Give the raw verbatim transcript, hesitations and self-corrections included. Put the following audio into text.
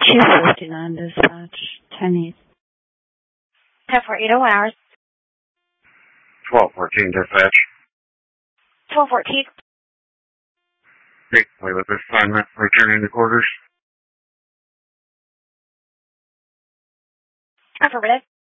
two fifty-nine dispatch, ten east. ten four eight oh hours. twelve fourteen dispatch. twelve fourteen. Great, play with this assignment, returning to quarters. Affirmative.